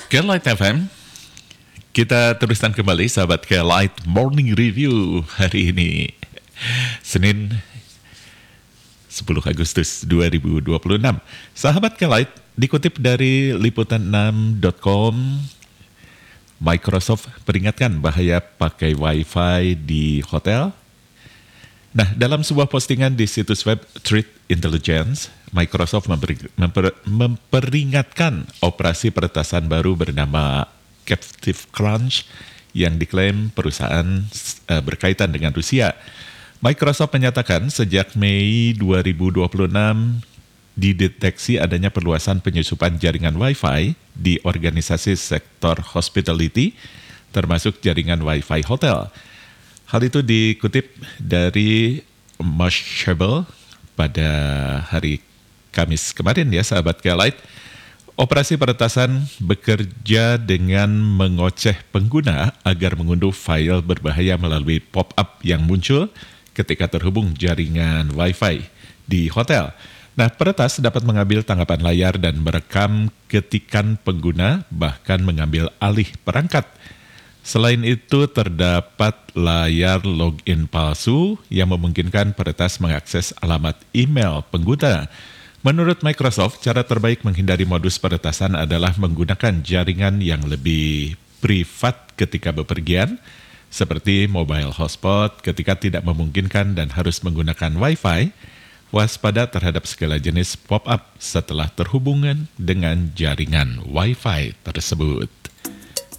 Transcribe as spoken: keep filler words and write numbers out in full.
Light F M, kita teruskan kembali sahabat Light Morning Review hari ini, Senin sepuluh Agustus dua ribu dua puluh enam. Sahabat Light, dikutip dari liputan enam titik com, Microsoft peringatkan bahaya pakai Wi-Fi di hotel. Nah, dalam sebuah postingan di situs web Threat Intelligence, Microsoft memper, memper, memperingatkan operasi peretasan baru bernama Captive Crunch yang diklaim perusahaan uh, berkaitan dengan Rusia. Microsoft menyatakan sejak Mei dua ribu dua puluh enam dideteksi adanya perluasan penyusupan jaringan Wi-Fi di organisasi sektor hospitality, termasuk jaringan Wi-Fi hotel. Hal itu dikutip dari Mashable pada hari Kamis kemarin ya sahabat Light. Operasi peretasan bekerja dengan mengoceh pengguna agar mengunduh file berbahaya melalui pop-up yang muncul ketika terhubung jaringan Wi-Fi di hotel. Nah, peretas dapat mengambil tangkapan layar dan merekam ketikan pengguna, bahkan mengambil alih perangkat. Selain itu, terdapat layar login palsu yang memungkinkan peretas mengakses alamat email pengguna. Menurut Microsoft, cara terbaik menghindari modus peretasan adalah menggunakan jaringan yang lebih privat ketika bepergian, seperti mobile hotspot ketika tidak memungkinkan dan harus menggunakan Wi-Fi. Waspada terhadap segala jenis pop-up setelah terhubungan dengan jaringan Wi-Fi tersebut.